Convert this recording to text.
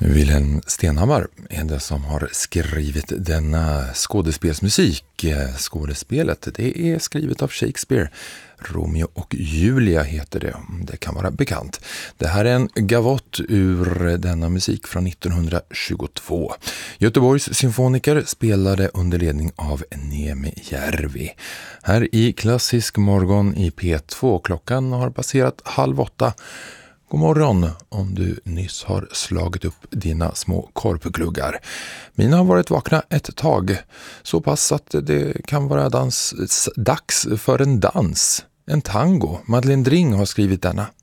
Wilhelm Stenhammar är det som har skrivit denna skådespelsmusik. Skådespelet, det är skrivet av Shakespeare. Romeo och Julia heter det. Det kan vara bekant. Det här är en gavott ur denna musik från 1922. Göteborgs symfoniker spelade under ledning av Niemi Järvi. Här i Klassisk morgon i P2. Klockan har passerat 7:30. God morgon om du nyss har slagit upp dina små korpgluggar. Mina har varit vakna ett tag. Så pass att det kan vara dags för en dans. En tango. Madeleine Dring har skrivit denna.